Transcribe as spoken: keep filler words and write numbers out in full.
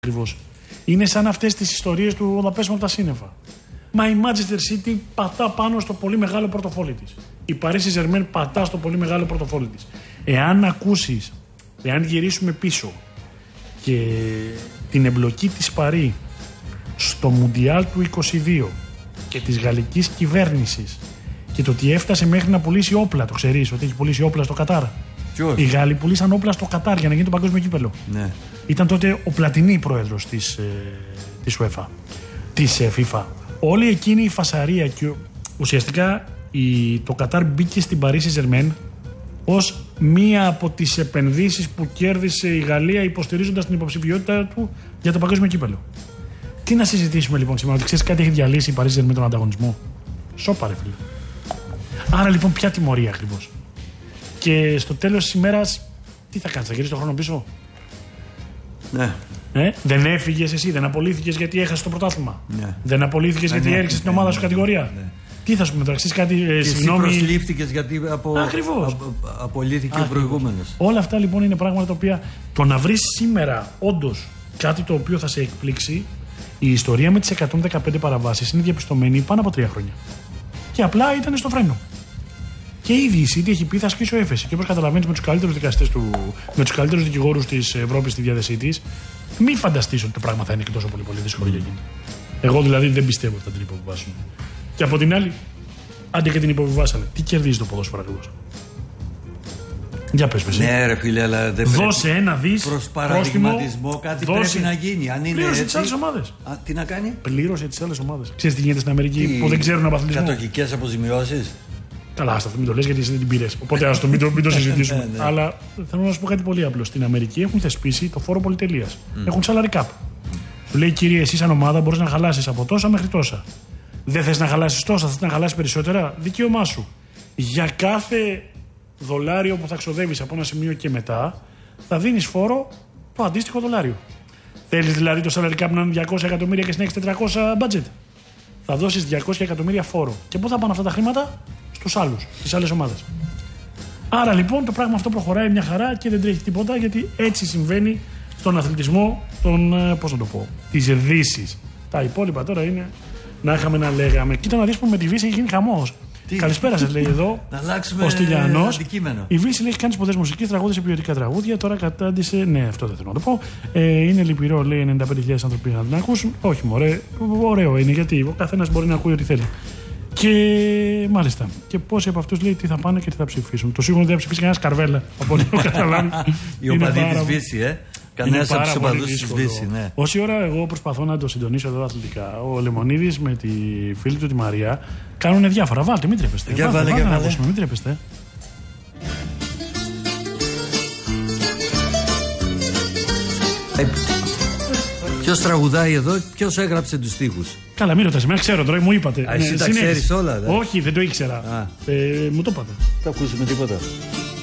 ακριβώς. Είναι σαν αυτές τις ιστορίες του «Θα πέσουμε από τα σύννεφα». Μα η Manchester City πατά πάνω στο πολύ μεγάλο πορτοφόλι της. Η Paris Saint-Germain πατά στο πολύ μεγάλο πορτοφόλι της. Εάν ακούσεις, εάν γυρίσουμε πίσω και την εμπλοκή της Παρί στο Μουντιάλ του είκοσι δύο και της γαλλικής κυβέρνησης και το ότι έφτασε μέχρι να πουλήσει όπλα, το ξέρεις ότι έχει πουλήσει όπλα στο Κατάρ. Οι Γάλλοι πουλήσαν όπλα στο Κατάρ για να γίνει το παγκόσμιο κύπελο. Ναι. Ήταν τότε ο Πλατινί πρόεδρος της, ε, της UEFA, της ε, FIFA. Όλη εκείνη η φασαρία και ουσιαστικά η, το Κατάρ μπήκε στην Paris Saint-Germain ως μία από τις επενδύσεις που κέρδισε η Γαλλία υποστηρίζοντας την υποψηφιότητα του για το παγκόσμιο κύπελο. Τι να συζητήσουμε λοιπόν σήμερα, ότι ξέρεις κάτι έχει διαλύσει η Paris Saint-Germain με τον ανταγωνισμό. Σώπα ρε φίλε. Άρα λοιπόν ποια τιμωρία ακριβώς. Και στο τέλος της ημέρας τι θα κάνεις, θα γυρίσεις τον χρόνο πίσω. Ναι. Ε, δεν έφυγες εσύ, δεν απολύθηκες γιατί έχασες το πρωτάθλημα. Ναι. Δεν απολύθηκες ναι, γιατί ναι, έριξες ναι, την ομάδα ναι, σου κατηγορία. Ναι, ναι. Τι θα σου πούμε τώρα, ξέρεις κάτι. Ε, και συγγνώμη... εσύ προσλήφθηκες γιατί απο... απο... απολύθηκε ο προηγούμενος. Όλα αυτά λοιπόν είναι πράγματα τα οποία το να βρεις σήμερα όντως κάτι το οποίο θα σε εκπλήξει. Η ιστορία με τις εκατόν δεκαπέντε παραβάσεις είναι διαπιστωμένη πάνω από τρία χρόνια. Και απλά ήταν στο φρένο. Και ήδη η City έχει πει θα σκίσω έφεση. Και όπως καταλαβαίνεις με τους καλύτερους δικαστές του, με τους καλύτερους δικηγόρους της Ευρώπης στη διάθεσή της, μην φανταστείς ότι το πράγμα θα είναι και τόσο πολύ, πολύ δύσκολο για εκείνη. Εγώ δηλαδή δεν πιστεύω ότι θα την υποβιβάσουν. Και από την άλλη, άντε και την υποβιβάσανε. Τι κερδίζει το ποδόσφαιρο ακριβώς. Για πες με. Ναι, ρε φίλε, αλλά δεν δώσε πρέπει. Ένα δις προς παραδειγματισμό κάτι δώσε. Πρέπει να γίνει. Αν είναι πλήρωσε τις άλλες ομάδες. Α, τι να κάνει? Πλήρωσε τις άλλες ομάδες. Ξέρεις τι γίνεται στην Αμερική τι... που δεν ξέρουν από αθλητισμό. Κατοχικές αποζημιώσεις. Καλά, άστα, μην το λες γιατί εσύ δεν την πήρες. Οπότε ας το μην το, μην το συζητήσουμε. ναι, ναι. Αλλά θέλω να σου πω κάτι πολύ απλό. Στην Αμερική έχουν θεσπίσει το φόρο πολυτελείας. Mm. Έχουν salary cap. Σου λέει κύριε, εσύ σαν ομάδα μπορείς να χαλάσεις από τόσα μέχρι τόσα. Δεν θες να χαλάσεις τόσα, θες να χαλάσεις περισσότερα. Δικαίωμά σου. Για κάθε δολάριο που θα ξοδεύεις από ένα σημείο και μετά, θα δίνεις φόρο το αντίστοιχο δολάριο. Θέλεις δηλαδή το salary cap να είναι διακόσια εκατομμύρια και συνέχεις τετρακόσια budget. Θα δώσεις διακόσια εκατομμύρια φόρο. Και πού θα πάνε αυτά τα χρήματα? Στους άλλους, στις άλλες ομάδες. Άρα λοιπόν το πράγμα αυτό προχωράει μια χαρά και δεν τρέχει τίποτα, γιατί έτσι συμβαίνει στον αθλητισμό των, πώς να το πω, της Δύσης. Τα υπόλοιπα τώρα είναι να είχαμε να λέγαμε. Κοίτα να δεις που με τη Δύση έχει γίνει χαμός. Τι? Καλησπέρα σας λέει εδώ ο Στυλιανός. Η Δύση λέει έχει κάνει σπουδές μουσικής, τραγούδια σε ποιοτικά τραγούδια. Τώρα κατάντησε. Ναι, αυτό δεν θέλω να το πω. Ε, είναι λυπηρό, λέει ενενήντα πέντε χιλιάδες άνθρωποι να την ακούσουν. Όχι, μωρέ, ωραίο είναι γιατί ο καθένας μπορεί να ακούει ό,τι θέλει. Και μάλιστα. Και πόσοι από αυτούς λέει τι θα πάνε και τι θα ψηφίσουν. Το σίγουρο δεν θα ψηφίσει κανένα Καρβέλα. Από ό,τι έχω καταλάβει. Η οπαδή της Δύση, ε. Κανένας από τους οπαδούς της Δύση, ναι. Όση ώρα εγώ προσπαθώ να το συντονίσω εδώ αθλητικά, ο Λεμονίδης με τη φίλη του τη Μαρία κάνουν διάφορα. Βάλτε, μην τρέπεστε. Για βάλτε, για βάλτε. Μην τρέπεστε. Ποιος τραγουδάει εδώ, ποιος έγραψε τους στίχους? Καλά, μην ρωτάς, εμένα ξέρω τώρα, μου είπατε. Α, εσύ ναι, τα ξέρεις όλα, δε. Όχι, δεν το ήξερα. Ε, μου το είπατε. Δεν ακούσουμε τίποτα.